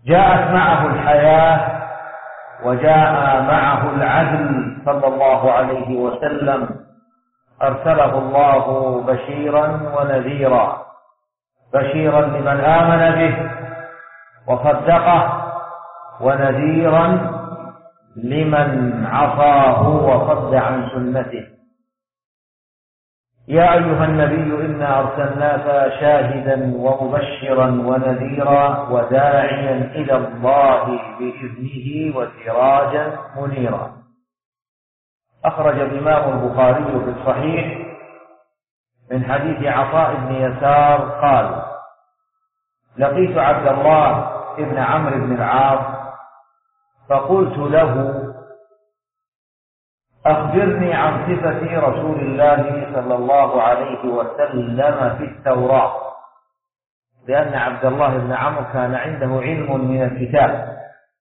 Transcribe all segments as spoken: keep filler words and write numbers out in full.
جاءت معه الحياة وجاء معه العدل صلى الله عليه وسلم، أرسله الله بشيرا ونذيرا، بشيرا لمن آمن به وصدقه، ونذيرا لمن عصاه وصد عن سنته. يا أيها النبي إنا أرسلناك شاهدا ومبشرا ونذيرا وداعيا إلى الله بإذنه وسراجا منيرا. أخرج الإمام البخاري في الصحيح من حديث عطاء بن يسار قال: لقيت عبد الله بن عمرو بن العاص فقلت له: أخبرني عن صفة رسول الله صلى الله عليه وسلم في التوراة، لأن عبد الله بن عمرو كان عنده علم من الكتاب.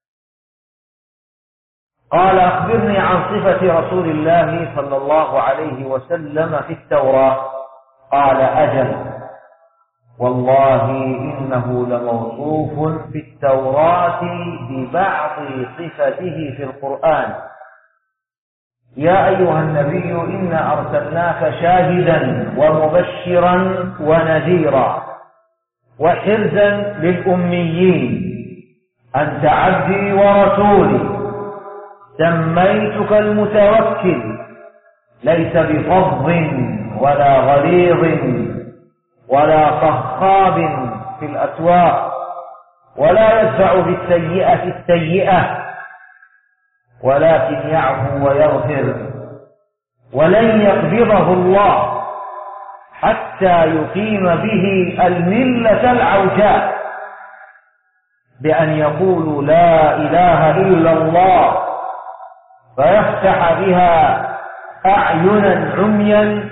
قال: أخبرني عن صفة رسول الله صلى الله عليه وسلم في التوراة. قال: أجل، والله إنه لموصوف في التوراة ببعض صفته في القرآن. يا أيها النبي إنا أرسلناك شاهدا ومبشرا ونذيرا وحرزا للأميين، أنت عبدي ورسولي، سميتك المتوكل، ليس بفظ ولا غليظ ولا صخاب في الأسواق، ولا يدفع بالسيئة السيئة، ولكن يعفو ويغفر، ولن يقبضه الله حتى يقيم به الملة العوجاء بأن يقولوا لا إله إلا الله، فيفتح بها أعينا عميا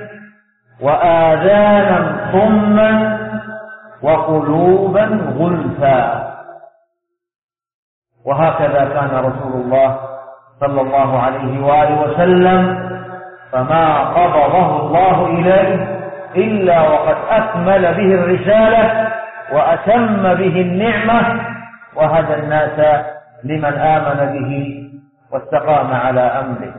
وآذانا صما وقلوبا غلفا. وهكذا كان رسول الله صلى الله عليه وآله وسلم، فما قبضه الله إليه إلا وقد أكمل به الرسالة وأتم به النعمة وهدى الناس لمن آمن به واستقام على أمره.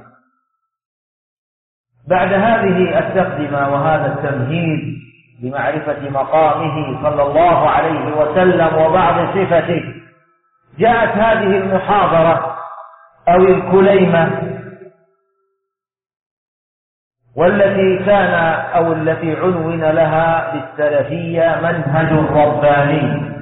بعد هذه التقدمة وهذا التمهيد لمعرفة مقامه صلى الله عليه وسلم وبعض صفته، جاءت هذه المحاضرة أو الكليمة، والتي كان أو التي عنون لها بالسلفية منهج رباني.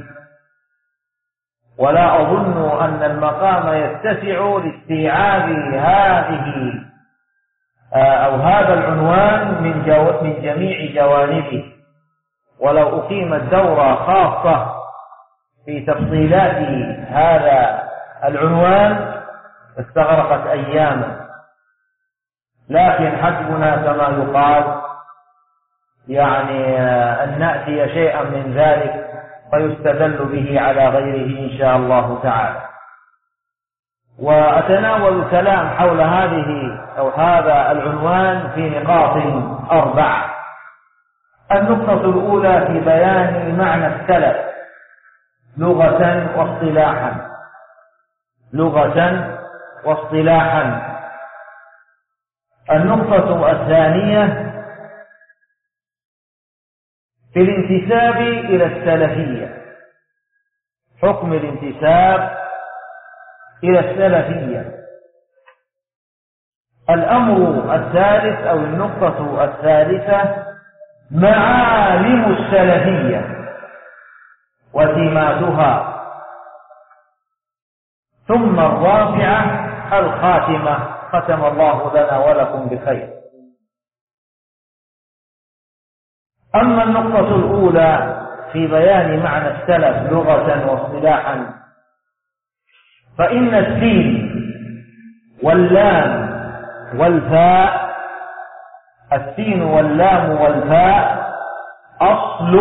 ولا أظن أن المقام يتسع لاستيعاب هذه أو هذا العنوان من, جو من جميع جوانبه، ولو أقيمت دورة خاصة في تفصيلات هذا العنوان استغرقت أياما، لكن حسبنا كما يقال يعني أن نأتي شيئا من ذلك ويستدل به على غيره إن شاء الله تعالى. وأتناول الكلام حول هذه أو هذا العنوان في نقاط أربعة. النقطة الأولى في بيان معنى السلف لغة واصطلاحا، لغة واصطلاحا. النقطة الثانية في الانتساب إلى السلفية، حكم الانتساب إلى السلفية. الأمر الثالث أو النقطة الثالثة معالم السلفية وسماتها. ثم الرابعة الخاتمة، ختم الله لنا ولكم بخير. أما النقطة الأولى في بيان معنى السلف لغة واصطلاحا، فإن السين واللام والفاء، السين واللام والفاء أصل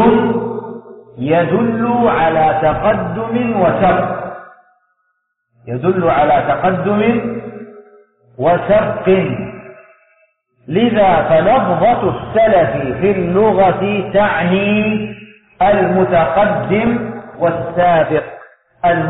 يدل على تقدم وسبق، يدل على تقدم وسبق. لذا فلفظة السلف في اللغة تعني المتقدم والسابق.